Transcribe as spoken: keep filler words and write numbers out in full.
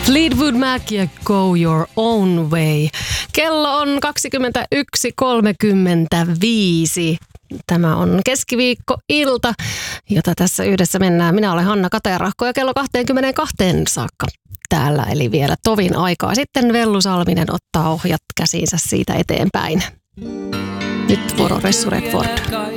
Fleetwood Mac ja Go Your Own Way. Kello on kaksikymmentäyksi kolmekymmentäviisi. Tämä on keskiviikkoilta, jota tässä yhdessä mennään. Minä olen Hanna Katerahko ja kello kaksikymmentäkaksi saakka täällä, eli vielä tovin aikaa. Sitten Vellu Salminen ottaa ohjat käsiinsä siitä eteenpäin. Nyt vuoro Ressu Redford.